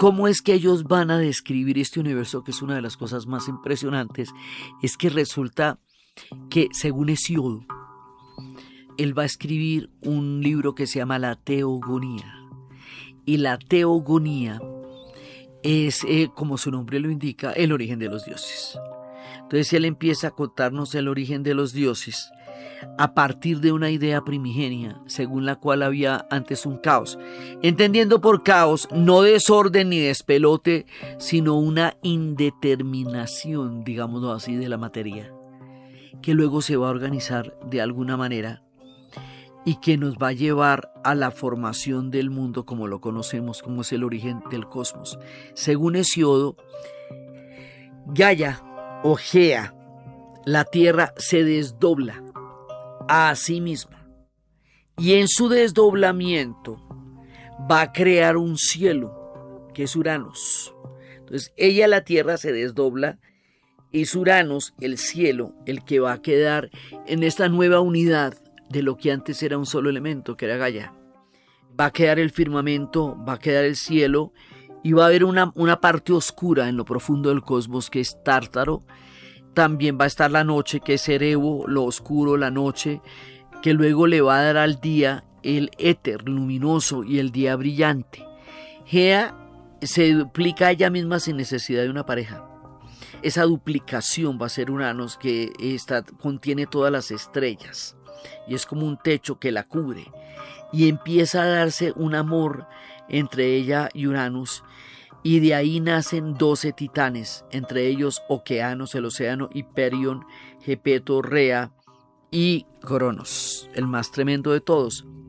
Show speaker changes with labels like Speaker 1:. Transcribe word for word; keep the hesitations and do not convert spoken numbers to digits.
Speaker 1: cómo es que ellos van a describir este universo, que es una de las cosas más impresionantes, es que resulta que, según Hesíodo, él va a escribir un libro que se llama La Teogonía. Y la Teogonía es, eh, como su nombre lo indica, el origen de los dioses. Entonces él empieza a contarnos el origen de los dioses a partir de una idea primigenia, según la cual había antes un caos. Entendiendo por caos no desorden ni despelote, sino una indeterminación, digámoslo así, de la materia, que luego se va a organizar de alguna manera y que nos va a llevar a la formación del mundo como lo conocemos, como es el origen del cosmos. Según Hesíodo, Gaia o Gea, la tierra se desdobla a sí misma y en su desdoblamiento va a crear un cielo que es Uranus. Entonces ella, la tierra, se desdobla, es Uranus, el cielo, el que va a quedar en esta nueva unidad de lo que antes era un solo elemento, que era Gaia. Va a quedar el firmamento, va a quedar el cielo y va a haber una, una parte oscura en lo profundo del cosmos que es Tártaro. También va a estar la noche, que es Erebo, lo oscuro, la noche, que luego le va a dar al día el éter luminoso y el día brillante. Gea se duplica a ella misma sin necesidad de una pareja. Esa duplicación va a ser Uranus, que está, contiene todas las estrellas y es como un techo que la cubre, y empieza a darse un amor entre ella y Uranus. Y de ahí nacen doce titanes, entre ellos Okeanos, el océano, Hiperión, Gepeto, Rea y Cronos, el más tremendo de todos.